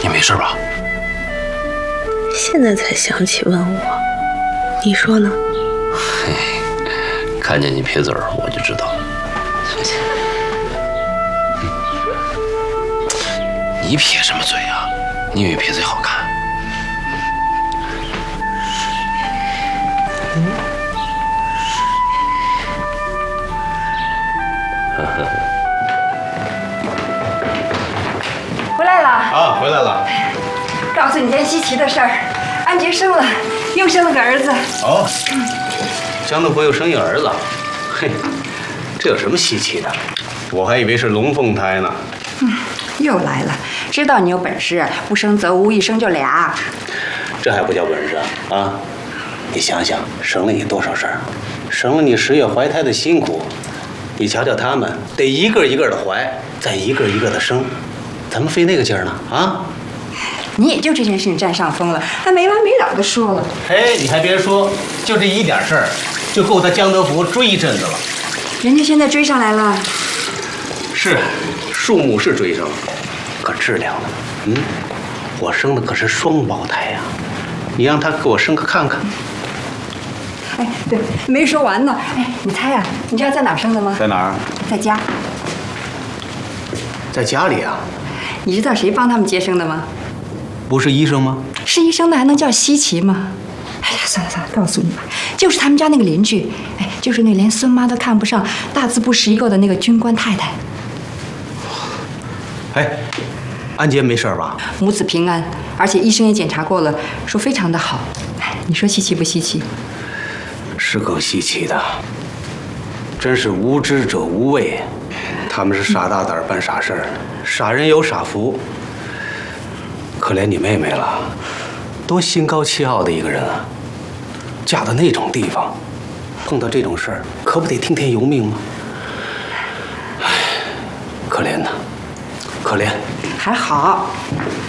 你没事吧？ 现在才想起问我，你说呢？ 嘿，看见你撇嘴儿，我就知道。你撇什么嘴啊？你以为撇嘴好看？ 回来了啊，回来了。 告诉你件稀奇的事儿，安杰生了，又生了个儿子。 哦，江德福又生一儿子，嘿，这有什么稀奇的？我还以为是龙凤胎呢。 又来了，知道你有本事，不生则无，一生就俩。 这还不叫本事啊？你想想，省了你多少事儿，省了你10月怀胎的辛苦。你瞧瞧他们，得一个一个的怀，再一个一个的生，咱们费那个劲儿呢啊！ 你也就这件事情占上风了，还没完没了的说了。 哎，你还别说，就这一点事儿，就够他江德福追一阵子了。 人家现在追上来了。 是，数目是追上了，可质量呢？我生的可是双胞胎呀，你让他给我生个看看。 哎，对，没说完呢。哎，你猜呀，你知道在哪儿生的吗？ 在哪儿？ 在家。 在家里啊？ 你知道谁帮他们接生的吗？ 不是医生吗？ 是医生的还能叫稀奇吗？哎呀，算了算了，告诉你吧，就是他们家那个邻居，哎，就是那连孙妈都看不上、大字不识一个的那个军官太太。 哎，安杰没事吧？ 母子平安，而且医生也检查过了，说非常的好。哎，你说稀奇不稀奇？ 是够稀奇的，真是无知者无畏。他们是傻大胆办傻事儿，傻人有傻福。可怜你妹妹了，多心高气傲的一个人啊！嫁到那种地方，碰到这种事儿，可不得听天由命吗？唉，可怜她，可怜。 还好，